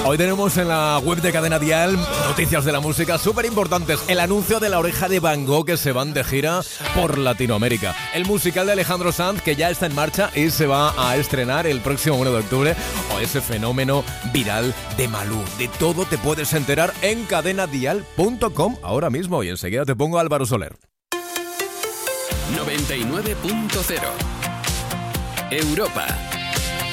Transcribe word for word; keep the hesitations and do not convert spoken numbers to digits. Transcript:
Hoy tenemos en la web de Cadena Dial noticias de la música súper importantes. El anuncio de La Oreja de Van Gogh, que se van de gira por Latinoamérica. El musical de Alejandro Sanz, que ya está en marcha y se va a estrenar el próximo uno de octubre. O ese fenómeno viral de Malú. De todo te puedes enterar en cadena dial punto com ahora mismo. Y enseguida te pongo a Álvaro Soler. noventa y nueve punto cero Europa.